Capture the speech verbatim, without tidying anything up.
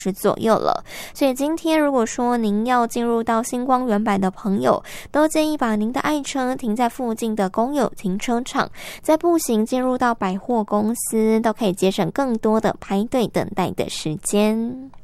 时左右了。所以今天如果说您要进入到星光原版的朋友，都建议把您的爱车停在附近的公有停车场，再步行进入到百货公司，都可以节省更多的排队等待的时间。